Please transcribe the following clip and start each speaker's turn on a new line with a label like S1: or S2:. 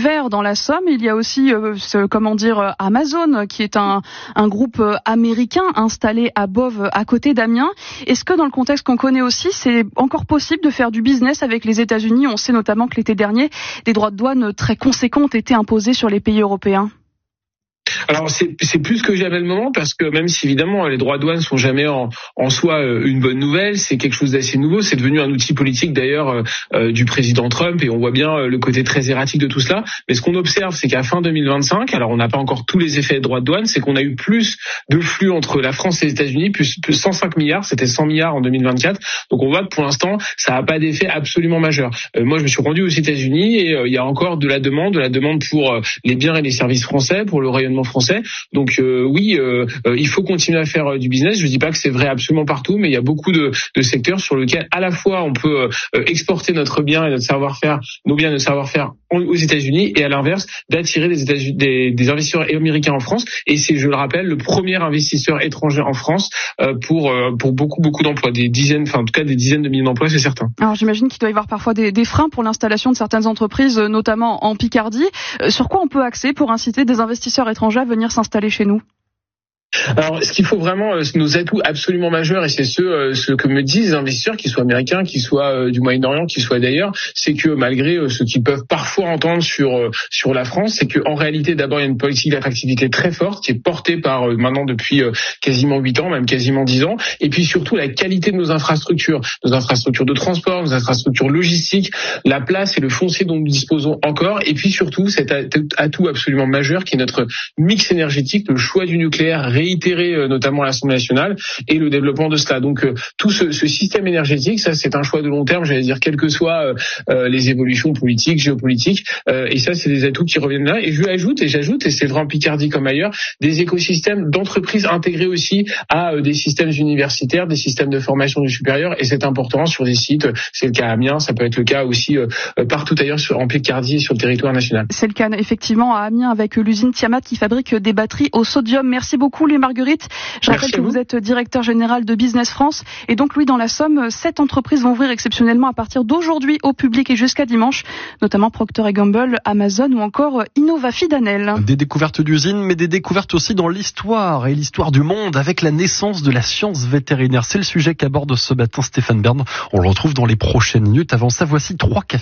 S1: Vert dans la Somme. Il y a aussi, Amazon, qui est un groupe américain installé à Boves, à côté d'Amiens. Est-ce que dans le contexte qu'on connaît aussi, c'est encore possible de faire du business avec les États-Unis? On sait notamment que l'été dernier, des droits de douane très conséquents ont été imposés sur les pays européens.
S2: Alors c'est plus que jamais le moment, parce que même si évidemment les droits de douane sont jamais en soi une bonne nouvelle, c'est quelque chose d'assez nouveau. C'est devenu un outil politique d'ailleurs du président Trump, et on voit bien le côté très erratique de tout cela. Mais ce qu'on observe, c'est qu'à fin 2025, alors on n'a pas encore tous les effets des droits de douane, c'est qu'on a eu plus de flux entre la France et les États-Unis, plus 105 milliards, c'était 100 milliards en 2024. Donc on voit que pour l'instant, ça n'a pas d'effet absolument majeur. Moi, je me suis rendu aux États-Unis et il y a encore de la demande pour les biens et les services français, pour le rayonnement français. Donc il faut continuer à faire du business. Je dis pas que c'est vrai absolument partout, mais il y a beaucoup de secteurs sur lesquels à la fois on peut exporter notre bien et notre savoir-faire, nos biens et notre savoir-faire aux États-Unis, et à l'inverse d'attirer des investisseurs américains en France. Et c'est, je le rappelle, le premier investisseur étranger en France pour beaucoup d'emplois, des dizaines de milliers d'emplois, c'est certain.
S1: Alors j'imagine qu'il doit y avoir parfois des freins pour l'installation de certaines entreprises, notamment en Picardie. Sur quoi on peut axer pour inciter des investisseurs étrangers à venir s'installer chez nous?
S2: Alors, ce qu'il faut vraiment, nos atouts absolument majeurs, et c'est ce que me disent les investisseurs, qu'ils soient américains, qu'ils soient du Moyen-Orient, qu'ils soient d'ailleurs, c'est que malgré ce qu'ils peuvent parfois entendre sur la France, c'est qu'en réalité, d'abord, il y a une politique d'attractivité très forte qui est portée par maintenant depuis quasiment 8 ans, même quasiment 10 ans, et puis surtout la qualité de nos infrastructures de transport, nos infrastructures logistiques, la place et le foncier dont nous disposons encore, et puis surtout cet atout absolument majeur qui est notre mix énergétique, le choix du nucléaire réitéré notamment à l'Assemblée nationale, et le développement de cela. Donc tout ce système énergétique, ça c'est un choix de long terme, j'allais dire, quelles que soient les évolutions politiques, géopolitiques, et ça c'est des atouts qui reviennent là. Et j'ajoute, et c'est vrai en Picardie comme ailleurs, des écosystèmes d'entreprises intégrés aussi à des systèmes universitaires, des systèmes de formation du supérieur, et c'est important sur des sites, c'est le cas à Amiens, ça peut être le cas aussi partout ailleurs en Picardie et sur le territoire national.
S1: C'est le cas effectivement à Amiens avec l'usine Tiamat qui fabrique des batteries au sodium. Merci beaucoup Louis Marguerite. Je rappelle que vous êtes directeur général de Business France, et donc Louis, dans la Somme, 7 entreprises vont ouvrir exceptionnellement à partir d'aujourd'hui au public et jusqu'à dimanche, notamment Procter & Gamble, Amazon ou encore Innovafi Danel.
S3: Des découvertes d'usines, mais des découvertes aussi dans l'histoire et l'histoire du monde avec la naissance de la science vétérinaire. C'est le sujet qu'aborde ce matin Stéphane Bern. On le retrouve dans les prochaines minutes. Avant ça, voici 3 cafés.